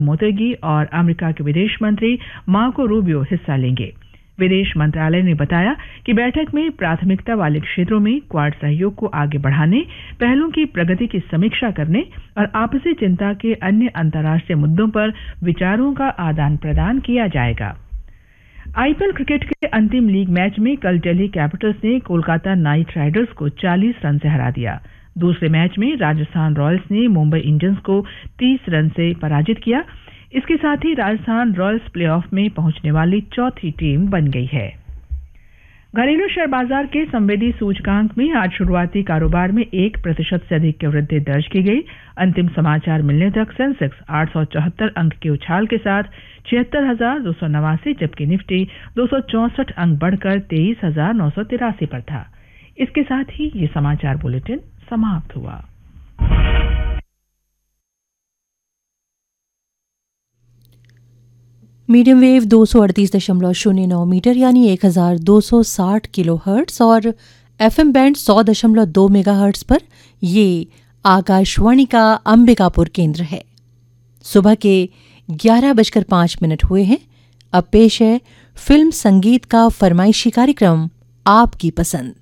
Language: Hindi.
मोतेगी और अमेरिका के विदेश मंत्री मार्को रूबियो हिस्सा लेंगे। विदेश मंत्रालय ने बताया कि बैठक में प्राथमिकता वाले क्षेत्रों में क्वाड सहयोग को आगे बढ़ाने, पहलों की प्रगति की समीक्षा करने और आपसी चिंता के अन्य अंतर्राष्ट्रीय मुद्दों पर विचारों का आदान प्रदान किया जाएगा। आईपीएल क्रिकेट के अंतिम लीग मैच में कल दिल्ली कैपिटल्स ने कोलकाता नाइट राइडर्स को 40 रन से हरा दिया। दूसरे मैच में राजस्थान रॉयल्स ने मुंबई इंडियंस को 30 रन से पराजित किया। इसके साथ ही राजस्थान रॉयल्स प्लेऑफ में पहुंचने वाली चौथी टीम बन गई है। घरेलू शेयर बाजार के संवेदी सूचकांक में आज शुरुआती कारोबार में 1% से अधिक की वृद्धि दर्ज की गई। अंतिम समाचार मिलने तक सेंसेक्स 874 अंक के उछाल के साथ 76,289, जबकि निफ्टी 264 अंक बढ़कर 23,983 पर था। इसके साथ ही ये समाचार बुलेटिन समाप्त हुआ। मीडियम वेव 238.09 मीटर यानी 1260 किलोहर्ट्ज़ और एफएम बैंड 100.2 मेगाहर्ट्ज़ पर ये आकाशवाणी का अंबिकापुर केंद्र है। सुबह के 11:05 हुए हैं। अब पेश है फिल्म संगीत का फरमाइशी कार्यक्रम आपकी पसंद।